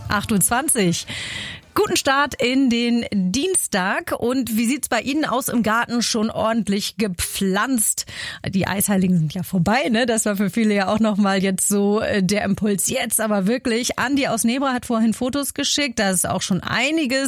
8:20 Uhr. Guten Start in den Dienstag. Und wie sieht's bei Ihnen aus im Garten? Schon ordentlich gepflanzt? Die Eisheiligen sind ja vorbei, ne? Das war für viele ja auch nochmal jetzt so der Impuls. Jetzt aber wirklich. Andi aus Nebra hat vorhin Fotos geschickt. Da ist auch schon einiges